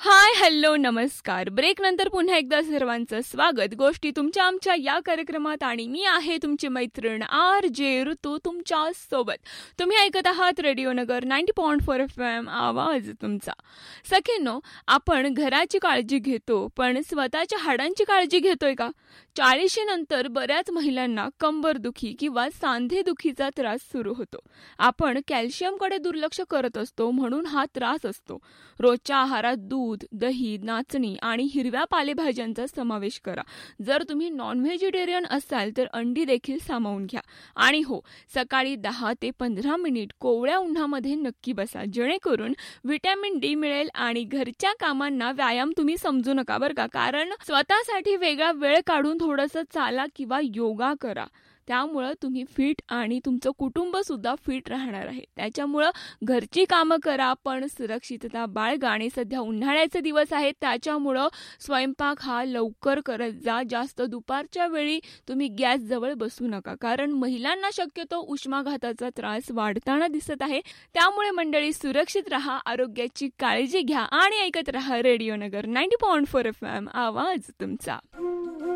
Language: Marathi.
हाय, हॅलो, नमस्कार. ब्रेक नंतर पुन्हा एकदा सर्वांचं स्वागत गोष्टी तुमच्या आमच्या या कार्यक्रमात. आणि मी आहे तुमची मैत्रीण RJ ऋतू तुमच्या सोबत. तुम्ही ऐकत आहात रेडिओ नगर 90.4 FM, आवाज तुमचा. सखेनो, आपण घराची काळजी घेतो, पण स्वतःच्या हाडांची काळजी घेतोय का? 40 नंतर बऱ्याच महिलांना कंबरदुखी किंवा सांधेदुखीचा त्रास सुरू होतो. आपण कॅल्शियमकडे दुर्लक्ष करत असतो, म्हणून हा त्रास असतो. रोजच्या आहारात दूध, दही, नाचणी आणि हिरव्या पालेभाज्यांचा समावेश करा. जर तुम्ही नॉन व्हेजिटेरियन असाल तर अंडी देखील सामावून घ्या. आणि हो, सकाळी 10 ते 15 मिनिट कोवळ्या उन्हामध्ये नक्की बसा, जेणेकरून व्हिटॅमिन डी मिळेल. आणि घरच्या कामांना व्यायाम तुम्ही समजू नका बरं का, कारण स्वतःसाठी वेगळा वेळ काढून थोडंसं चाला किंवा योगा करा. त्यामुळं तुम्ही फिट आणि तुमचं कुटुंब सुद्धा फिट राहणार आहे. त्याच्यामुळं घरची कामं करा, पण सुरक्षितता बाळगा. आणि सध्या उन्हाळ्याचे दिवस आहेत, त्याच्यामुळं स्वयंपाक हा लवकर करत जा. जास्त दुपारच्या वेळी तुम्ही गॅसजवळ बसू नका, कारण महिलांना शक्यतो उष्माघाताचा त्रास वाढताना दिसत आहे. त्यामुळे मंडळी, सुरक्षित राहा, आरोग्याची काळजी घ्या आणि ऐकत राहा रेडिओ नगर 90.4 FM, आवाज तुमचा.